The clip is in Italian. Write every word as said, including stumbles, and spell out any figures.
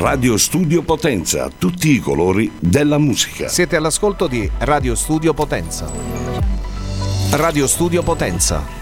Radio Studio Potenza, tutti i colori della musica. Siete all'ascolto di Radio Studio Potenza. Radio Studio Potenza.